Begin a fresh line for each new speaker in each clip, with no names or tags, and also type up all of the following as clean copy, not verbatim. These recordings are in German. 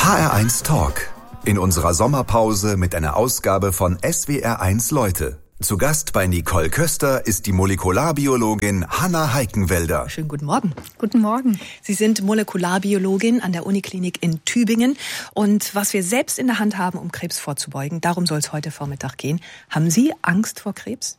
HR1 Talk. In unserer Sommerpause mit einer Ausgabe von SWR1 Leute. Zu Gast bei Nicole Köster ist die Molekularbiologin Hanna Heikenwälder.
Schönen guten Morgen.
Guten Morgen.
Sie sind Molekularbiologin an der Uniklinik in Tübingen. Und was wir selbst in der Hand haben, um Krebs vorzubeugen, darum soll es heute Vormittag gehen. Haben Sie Angst vor Krebs?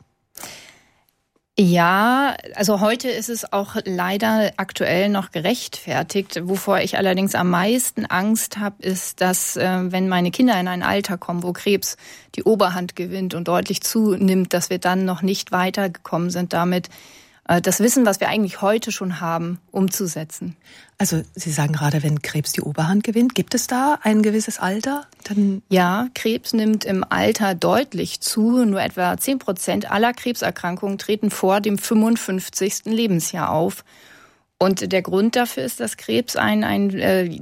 Ja, also heute ist es auch leider aktuell noch gerechtfertigt. Wovor ich allerdings am meisten Angst habe, ist, dass wenn meine Kinder in ein Alter kommen, wo Krebs die Oberhand gewinnt und deutlich zunimmt, dass wir dann noch nicht weitergekommen sind damit, das Wissen, was wir eigentlich heute schon haben, umzusetzen.
Also Sie sagen gerade, wenn Krebs die Oberhand gewinnt, gibt es da ein gewisses Alter?
Ja, Krebs nimmt im Alter deutlich zu. Nur etwa 10% aller Krebserkrankungen treten vor dem 55. Lebensjahr auf. Und der Grund dafür ist, dass Krebs ein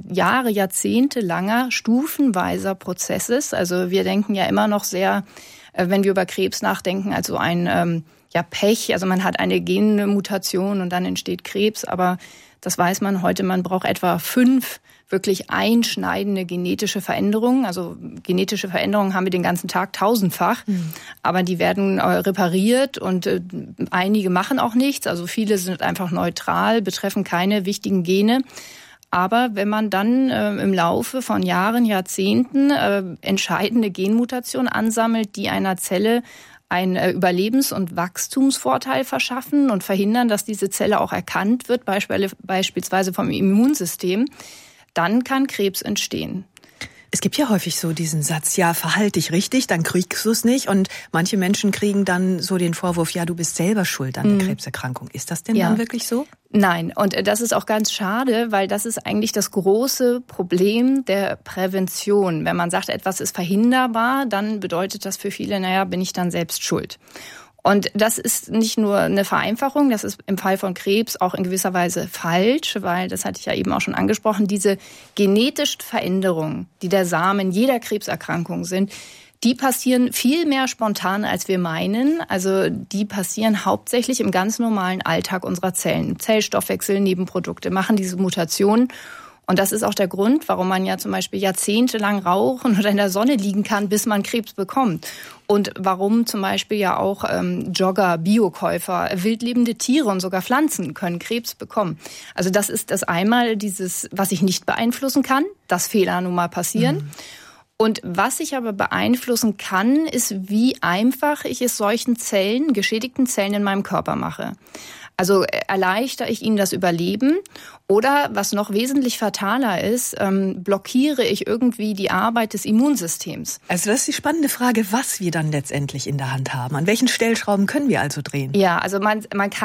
jahrzehntelanger, stufenweiser Prozess ist. Also wir denken ja immer noch sehr, wenn wir über Krebs nachdenken, also ein Pech. Also man hat eine Genmutation und dann entsteht Krebs. Aber das weiß man heute, man braucht etwa 5 wirklich einschneidende genetische Veränderungen. Also genetische Veränderungen haben wir den ganzen Tag tausendfach. Aber die werden repariert und einige machen auch nichts. Also viele sind einfach neutral, betreffen keine wichtigen Gene. Aber wenn man dann im Laufe von Jahren, Jahrzehnten entscheidende Genmutationen ansammelt, die einer Zelle einen Überlebens- und Wachstumsvorteil verschaffen und verhindern, dass diese Zelle auch erkannt wird, beispielsweise vom Immunsystem, dann kann Krebs entstehen.
Es gibt ja häufig so diesen Satz, ja, verhalte dich richtig, dann kriegst du es nicht. Und manche Menschen kriegen dann so den Vorwurf, ja, du bist selber schuld an der Krebserkrankung. Ist das denn dann wirklich so?
Nein, und das ist auch ganz schade, weil das ist eigentlich das große Problem der Prävention. Wenn man sagt, etwas ist verhinderbar, dann bedeutet das für viele, bin ich dann selbst schuld. Und das ist nicht nur eine Vereinfachung, das ist im Fall von Krebs auch in gewisser Weise falsch, weil, das hatte ich ja eben auch schon angesprochen, diese genetischen Veränderungen, die der Samen jeder Krebserkrankung sind, die passieren viel mehr spontan, als wir meinen. Also die passieren hauptsächlich im ganz normalen Alltag unserer Zellen. Zellstoffwechsel, Nebenprodukte machen diese Mutationen. Und das ist auch der Grund, warum man ja zum Beispiel jahrzehntelang rauchen oder in der Sonne liegen kann, bis man Krebs bekommt. Und warum zum Beispiel ja auch Jogger, Biokäufer, wildlebende Tiere und sogar Pflanzen können Krebs bekommen. Also das ist das einmal dieses, was ich nicht beeinflussen kann, dass Fehler nun mal passieren. Und was ich aber beeinflussen kann, ist, wie einfach ich es solchen Zellen, geschädigten Zellen in meinem Körper mache. Also erleichtere ich ihnen das Überleben oder, was noch wesentlich fataler ist, blockiere ich irgendwie die Arbeit des Immunsystems.
Also das ist die spannende Frage, was wir dann letztendlich in der Hand haben. An welchen Stellschrauben können wir also drehen?
Ja, also man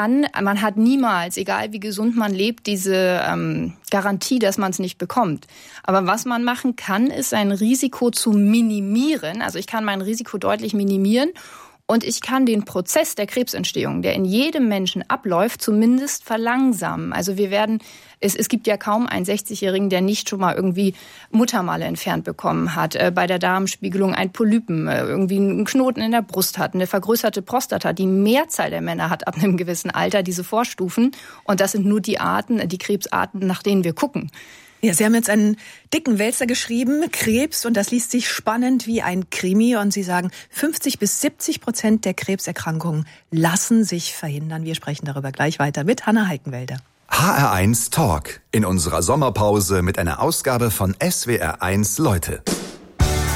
hat niemals, egal wie gesund man lebt, diese Garantie, dass man es nicht bekommt. Aber was man machen kann, ist ein Risiko zu minimieren. Also ich kann mein Risiko deutlich minimieren. Und ich kann den Prozess der Krebsentstehung, der in jedem Menschen abläuft, zumindest verlangsamen. Also es gibt ja kaum einen 60-Jährigen, der nicht schon mal irgendwie Muttermale entfernt bekommen hat, bei der Darmspiegelung ein Polypen, irgendwie einen Knoten in der Brust hat, eine vergrößerte Prostata. Die Mehrzahl der Männer hat ab einem gewissen Alter diese Vorstufen. Und das sind nur die Krebsarten, nach denen wir gucken.
Ja, Sie haben jetzt einen dicken Wälzer geschrieben, Krebs, und das liest sich spannend wie ein Krimi. Und Sie sagen, 50-70% der Krebserkrankungen lassen sich verhindern. Wir sprechen darüber gleich weiter mit Hanna Heikenwälder.
HR1 Talk. In unserer Sommerpause mit einer Ausgabe von SWR1 Leute.